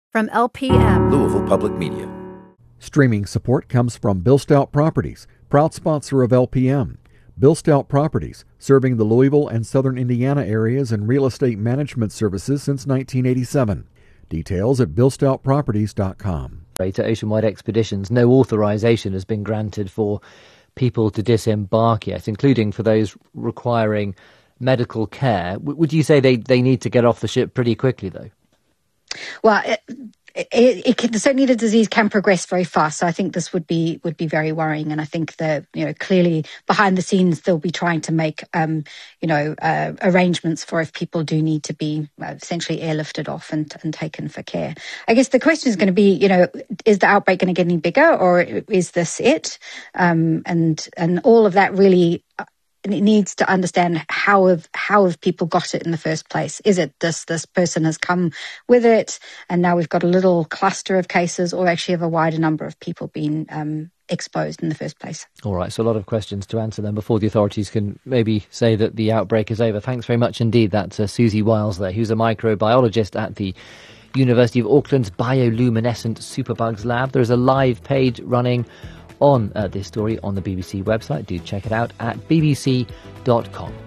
From LPM, Louisville Public Media. Streaming support comes from Bill Stout Properties, proud sponsor of LPM. Bill Stout Properties, serving the Louisville and southern Indiana areas in real estate management services since 1987. Details at billstoutproperties.com. To ocean-wide expeditions, no authorization has been granted for people to disembark yet, including for those requiring medical care. Would you say they need to get off the ship pretty quickly, though? Well, certainly the disease can progress very fast. So I think this would be very worrying. And I think that, clearly behind the scenes, they'll be trying to make, arrangements for if people do need to be essentially airlifted off and taken for care. I guess the question is going to be, is the outbreak going to get any bigger, or is this it? And all of that really, it needs to understand how have people got it in the first place. Is it this person has come with it, and now we've got a little cluster of cases, or actually have a wider number of people been exposed in the first place? All right, so a lot of questions to answer then before the authorities can maybe say that the outbreak is over. Thanks very much indeed. That's Susie Wiles there, who's a microbiologist at the University of Auckland's Bioluminescent Superbugs Lab. There's a live page running on this story on the BBC website. Do check it out at bbc.com.